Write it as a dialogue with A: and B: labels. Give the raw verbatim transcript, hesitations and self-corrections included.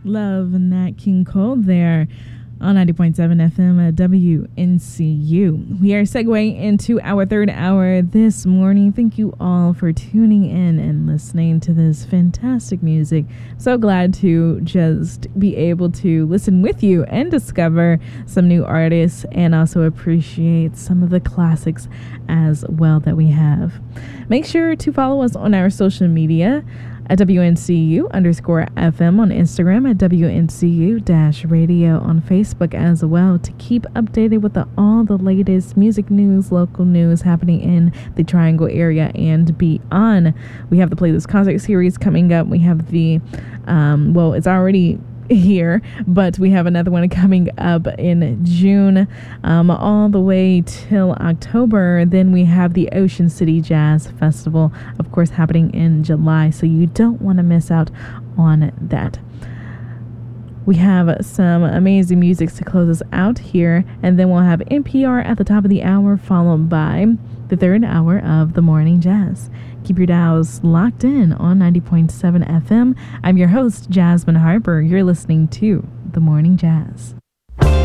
A: Love Nat King Cole there on ninety point seven F M at W N C U. We are segueing into our third hour this morning. Thank you all for tuning in and listening to this fantastic music. So glad to just be able to listen with you and discover some new artists and also appreciate some of the classics as well that we have. Make sure to follow us on our social media at W N C U underscore F M on Instagram, at W N C U dash radio on Facebook as well, to keep updated with the, all the latest music news, local news happening in the Triangle area and beyond. We have the Playlist Concert Series coming up. We have the, um, well, it's already here, but we have another one coming up in June, um, all the way till October. Then we have the Ocean City Jazz Festival, of course, happening in July, so you don't want to miss out on that. We have some amazing music to close us out here, and then we'll have N P R at the top of the hour, followed by the third hour of the Morning Jazz. Keep your dials locked in on ninety point seven F M. I'm your host, Jasmine Harper. You're listening to The Morning Jazz.